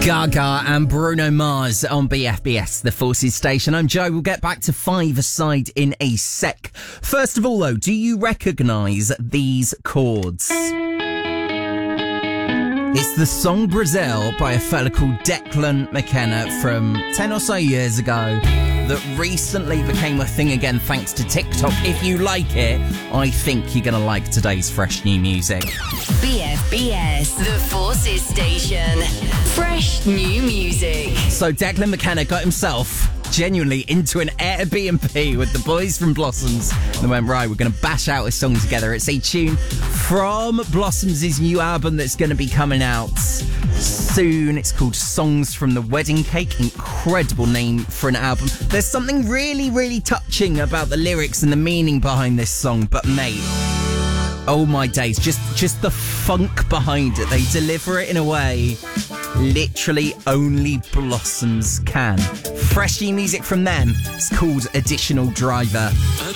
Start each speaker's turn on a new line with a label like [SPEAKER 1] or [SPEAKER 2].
[SPEAKER 1] Gaga and Bruno Mars on BFBS, the Forces station. I'm Joe. We'll get back to five-a-side in a sec. First of all, though, do you recognise these chords? It's the song Brazil by a fella called Declan McKenna from 10 or so years ago that recently became a thing again thanks to TikTok. If you like it, I think you're going to like today's fresh new music.
[SPEAKER 2] BFBS, the Forces station. Fresh new music.
[SPEAKER 1] So Declan McKenna got himself genuinely into an Airbnb with the boys from Blossoms. They went, right, we're going to bash out a song together. It's a tune from Blossoms' new album that's going to be coming out soon. It's called Songs from the Wedding Cake. Incredible name for an album. There's something really, really touching about the lyrics and the meaning behind this song. But mate, oh my days, just the funk behind it. They deliver it in a way literally only Blossoms can. Fresh new music from them. It's called Additional Driver.